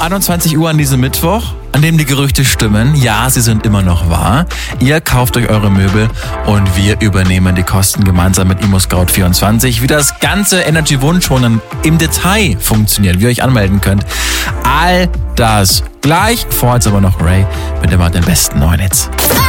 21 Uhr an diesem Mittwoch, an dem die Gerüchte stimmen. Ja, sie sind immer noch wahr. Ihr kauft euch eure Möbel und wir übernehmen die Kosten gemeinsam mit ImmoScout24. Wie das ganze Energy Wunschwohnen im Detail funktioniert, wie ihr euch anmelden könnt. All das gleich. Vorher jetzt aber noch Ray mit dem besten neuen Hits.